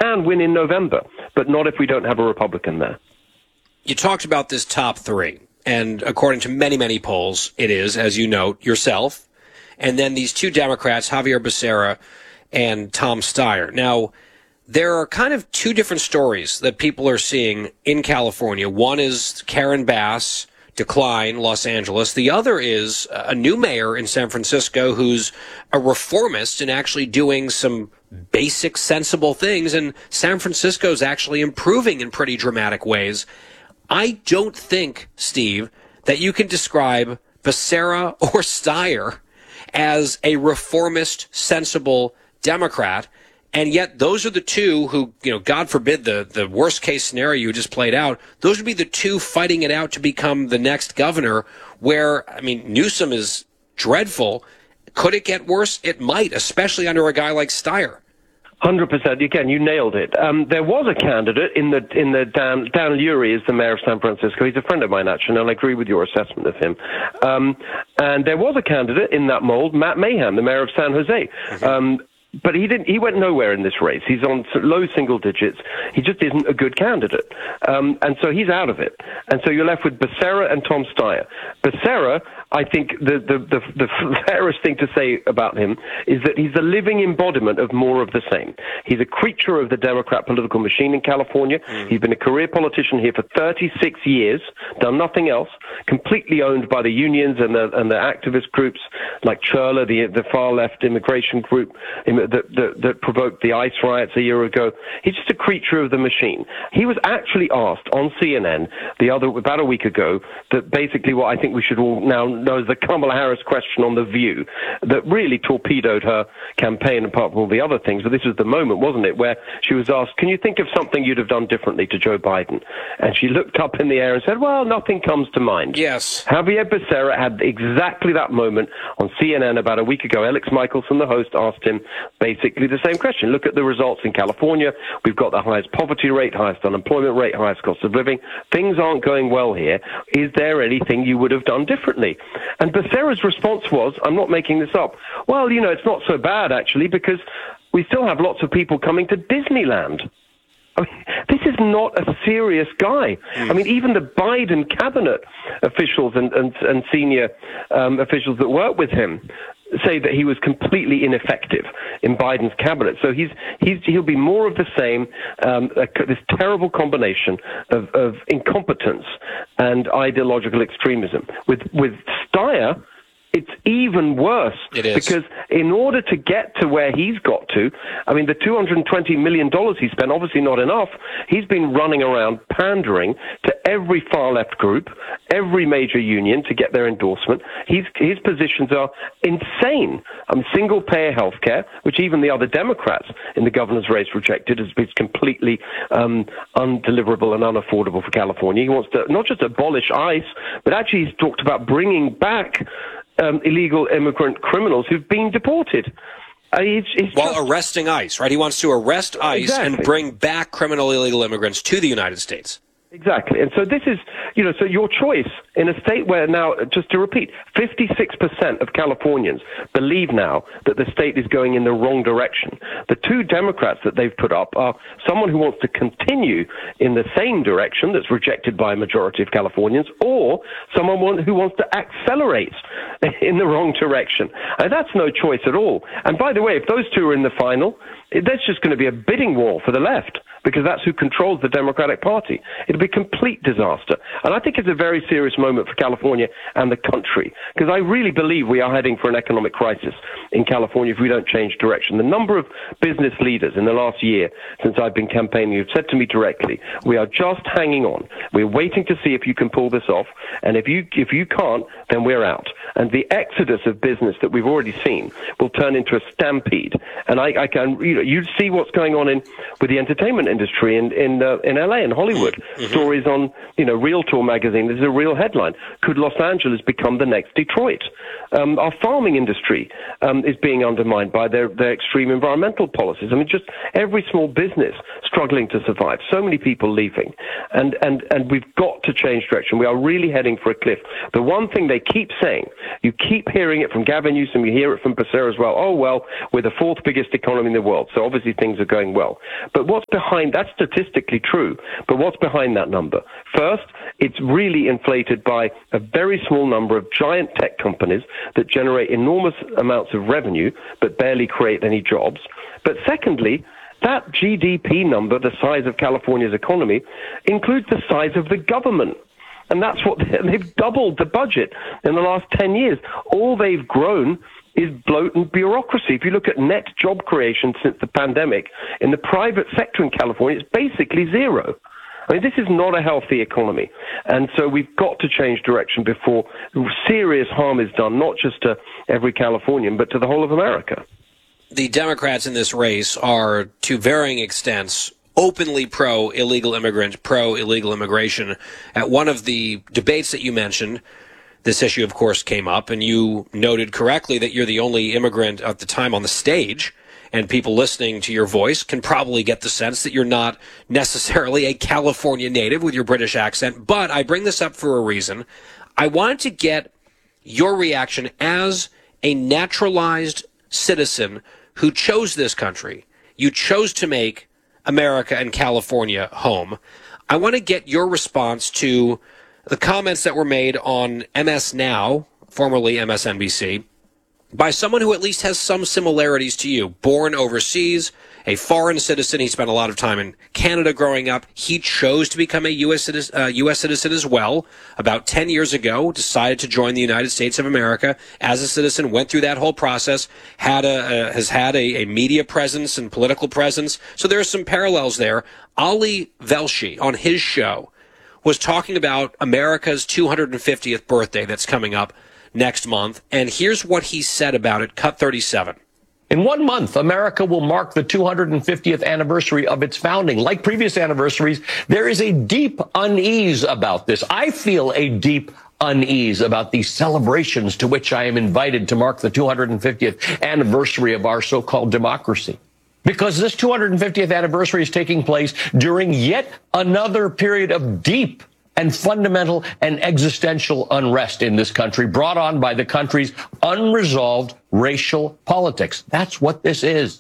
can win in November, but not if we don't have a Republican there. You talked about this top three, and according to many, many polls, it is, as you note, yourself, and then these two Democrats, Xavier Becerra and Tom Steyer. Now, there are kind of two different stories that people are seeing in California. One is Karen Bass decline, Los Angeles. The other is a new mayor in San Francisco who's a reformist and actually doing some basic, sensible things. And San Francisco's actually improving in pretty dramatic ways. I don't think, Steve, that you can describe Becerra or Steyer as a reformist, sensible Democrat. And yet those are the two who, God forbid the worst case scenario you just played out, those would be the two fighting it out to become the next governor where, Newsom is dreadful. Could it get worse? It might, especially under a guy like Steyer. 100%. Again, you nailed it. There was a candidate in the Dan Lurie is the mayor of San Francisco. He's a friend of mine, actually, and I agree with your assessment of him. And there was a candidate in that mold, Matt Mahan, the mayor of San Jose. But he went nowhere in this race. He's on low single digits. He just isn't a good candidate. And so he's out of it. And so you're left with Becerra and Tom Steyer. Becerra, I think the fairest thing to say about him is that he's the living embodiment of more of the same. He's a creature of the Democrat political machine in California. He's been a career politician here for 36 years, done nothing else, completely owned by the unions and the activist groups like Churla, the far-left immigration group, that provoked the ICE riots a year ago. He's just a creature of the machine. He was actually asked on CNN about a week ago that basically what I think we should all now know is the Kamala Harris question on The View that really torpedoed her campaign apart from all the other things. But this was the moment, wasn't it, where she was asked, can you think of something you'd have done differently to Joe Biden? And she looked up in the air and said, well, nothing comes to mind. Yes. Javier Becerra had exactly that moment on CNN about a week ago. Alex Michelson, the host, asked him basically the same question. Look at the results in California. We've got the highest poverty rate, highest unemployment rate, highest cost of living. Things aren't going well here. Is there anything you would have done differently? And Becerra's response was, I'm not making this up, well, it's not so bad, actually, because we still have lots of people coming to Disneyland. This is not a serious guy. Even the Biden cabinet officials and senior officials that work with him say that he was completely ineffective in Biden's cabinet. So he'll be more of the same, this terrible combination of incompetence and ideological extremism. With Steyer, it's even worse. It is. Because in order to get to where he's got to, the $220 million he spent, obviously not enough. He's been running around pandering to every far-left group, every major union to get their endorsement. His positions are insane. Single-payer health care, which even the other Democrats in the governor's race rejected as completely undeliverable and unaffordable for California. He wants to not just abolish ICE, but actually he's talked about bringing back illegal immigrant criminals who've been deported. Arresting ICE, right? He wants to arrest ICE and bring back criminal illegal immigrants to the United States. Exactly. And so this is, so your choice in a state where now, just to repeat, 56% of Californians believe now that the state is going in the wrong direction. The two Democrats that they've put up are someone who wants to continue in the same direction that's rejected by a majority of Californians, or someone who wants to accelerate in the wrong direction. And that's no choice at all. And by the way, if those two are in the final, that's just going to be a bidding war for the left, because that's who controls the Democratic Party. It'll be a complete disaster. And I think it's a very serious moment for California and the country, because I really believe we are heading for an economic crisis in California if we don't change direction. The number of business leaders in the last year since I've been campaigning have said to me directly, we are just hanging on. We're waiting to see if you can pull this off. And if you can't, then we're out. And the exodus of business that we've already seen will turn into a stampede. And I can, you see what's going on with the entertainment industry in LA and Hollywood. Stories on, Realtor magazine. This is a real headline. Could Los Angeles become the next Detroit? Our farming industry is being undermined by their extreme environmental policies. Just every small business struggling to survive. So many people leaving. And we've got to change direction. We are really heading for a cliff. The one thing they keep saying, you keep hearing it from Gavin Newsom, you hear it from Becerra as well. Oh, well, we're the fourth biggest economy in the world, so obviously things are going well. But what's behind, that's statistically true, but what's behind that number? First, it's really inflated by a very small number of giant tech companies that generate enormous amounts of revenue but barely create any jobs. But secondly, that GDP number, the size of California's economy, includes the size of the government. And that's what they've doubled the budget in the last 10 years. All they've grown is bloat and bureaucracy. If you look at net job creation since the pandemic, in the private sector in California, it's basically zero. I mean, this is not a healthy economy. And so we've got to change direction before serious harm is done, not just to every Californian, but to the whole of America. The Democrats in this race are, to varying extents, openly pro-illegal immigrant, pro-illegal immigration. At one of the debates that you mentioned, this issue, of course, came up, and you noted correctly that you're the only immigrant at the time on the stage, and people listening to your voice can probably get the sense that you're not necessarily a California native with your British accent. But I bring this up for a reason. I wanted to get your reaction as a naturalized citizen who chose this country. You chose to make America and California home. I want to get your response to the comments that were made on MS Now, formerly MSNBC, by someone who at least has some similarities to you. Born overseas, a foreign citizen. He spent a lot of time in Canada growing up. He chose to become a U.S. citizen as well. About 10 years ago, decided to join the United States of America as a citizen, went through that whole process, has had a media presence and political presence. So there are some parallels there. Ali Velshi, on his show, was talking about America's 250th birthday that's coming up next month. And here's what he said about it. Cut 37. In 1 month, America will mark the 250th anniversary of its founding. Like previous anniversaries, there is a deep unease about this. I feel a deep unease about these celebrations to which I am invited to mark the 250th anniversary of our so-called democracy. Because this 250th anniversary is taking place during yet another period of deep and fundamental and existential unrest in this country, brought on by the country's unresolved racial politics. That's what this is.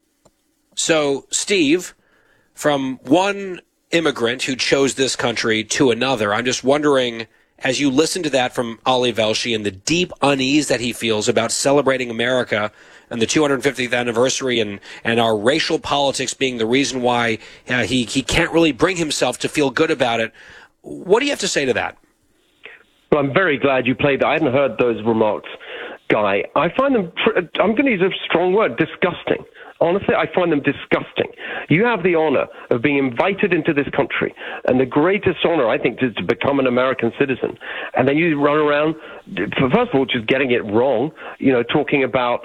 So, Steve, from one immigrant who chose this country to another, I'm just wondering, as you listen to that from Ali Velshi and the deep unease that he feels about celebrating America and the 250th anniversary and our racial politics being the reason why he can't really bring himself to feel good about it, what do you have to say to that? Well, I'm very glad you played that. I hadn't heard those remarks, Guy. I find them, I'm going to use a strong word, disgusting. Honestly, I find them disgusting. You have the honor of being invited into this country, and the greatest honor, I think, is to become an American citizen. And then you run around, first of all, just getting it wrong, talking about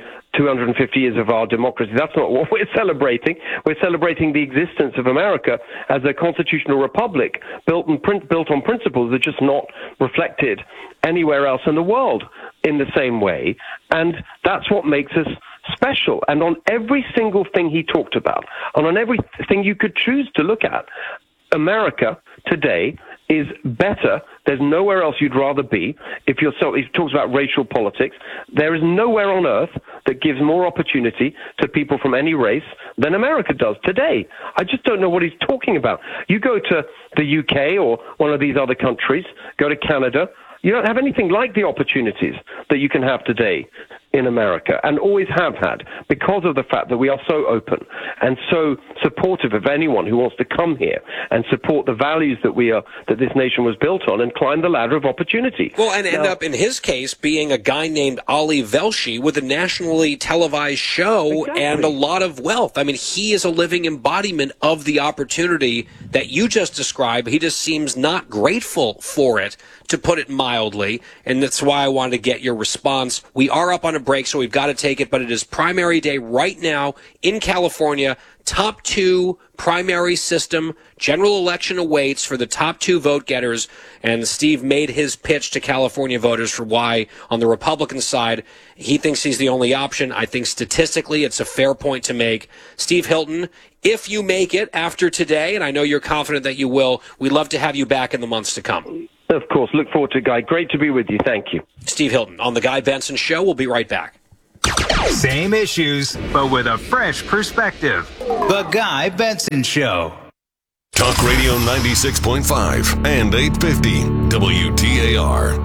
250 years of our democracy. That's not what we're celebrating. We're celebrating the existence of America as a constitutional republic built on principles that are just not reflected anywhere else in the world in the same way. And that's what makes us special. And on every single thing he talked about, and on everything you could choose to look at, America today is better. There's nowhere else you'd rather be. He talks about racial politics. There is nowhere on earth that gives more opportunity to people from any race than America does today. I just don't know what he's talking about. You go to the UK or one of these other countries, go to Canada, you don't have anything like the opportunities that you can have today in America, and always have had, because of the fact that we are so open and so supportive of anyone who wants to come here and support the values that this nation was built on and climb the ladder of opportunity. Well, and end up, in his case, being a guy named Ali Velshi with a nationally televised show and a lot of wealth. I mean, he is a living embodiment of the opportunity that you just described. He just seems not grateful for it, to put it mildly, and that's why I wanted to get your response. We are up on a break, so we've got to take it, but it is primary day right now in California. Top 2 primary system. General election awaits for the top 2 vote getters, and Steve made his pitch to California voters for why, on the Republican side, he thinks he's the only option. I think statistically it's a fair point to make. Steve Hilton, if you make it after today, and I know you're confident that you will, we'd love to have you back in the months to come. Of course. Look forward to it, Guy. Great to be with you. Thank you. Steve Hilton on The Guy Benson Show. We'll be right back. Same issues, but with a fresh perspective. The Guy Benson Show. Talk Radio 96.5 and 850 WTAR.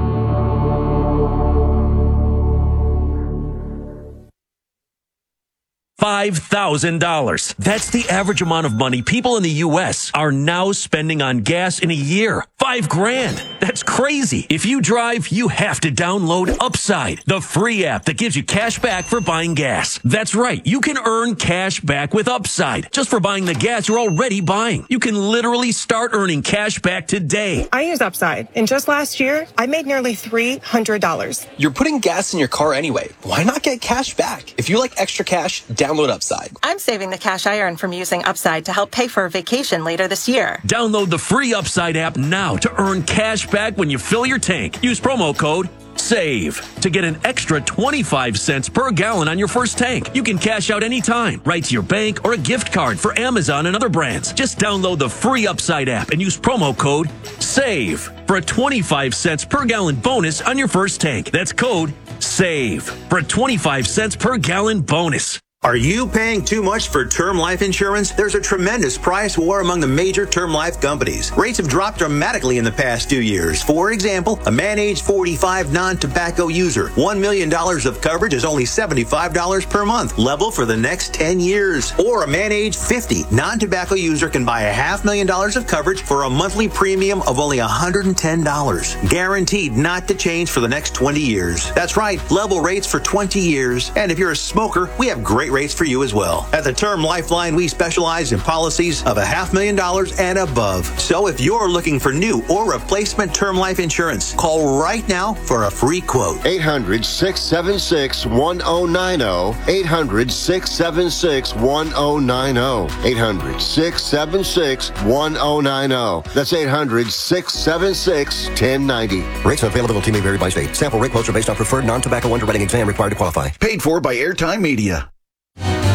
$5,000. That's the average amount of money people in the U.S. are now spending on gas in a year. $5,000. That's crazy. If you drive, you have to download Upside, the free app that gives you cash back for buying gas. That's right. You can earn cash back with Upside just for buying the gas you're already buying. You can literally start earning cash back today. I use Upside, and just last year, I made nearly $300. You're putting gas in your car anyway. Why not get cash back? If you like extra cash, download Upside. I'm saving the cash I earn from using Upside to help pay for a vacation later this year. Download the free Upside app now to earn cash back when you fill your tank. Use promo code SAVE to get an extra 25 cents per gallon on your first tank. You can cash out anytime, right to your bank or a gift card for Amazon and other brands. Just download the free Upside app and use promo code SAVE for a 25 cents per gallon bonus on your first tank. That's code SAVE for a 25 cents per gallon bonus. Are you paying too much for term life insurance? There's a tremendous price war among the major term life companies. Rates have dropped dramatically in the past 2 years. For example, a man age 45 non-tobacco user, $1 million of coverage is only $75 per month, level for the next 10 years. Or a man age 50 non-tobacco user can buy $500,000 of coverage for a monthly premium of only $110, guaranteed not to change for the next 20 years. That's right, level rates for 20 years. And if you're a smoker, we have great rates for you as well. At the Term Lifeline, we specialize in policies of $500,000 and above. So if you're looking for new or replacement term life insurance, call right now for a free quote. 800-676-1090. 800-676-1090. 800-676-1090. That's 800-676-1090. Rates and availability may vary by state. Sample rate quotes are based on preferred non-tobacco underwriting exam required to qualify. Paid for by Airtime Media.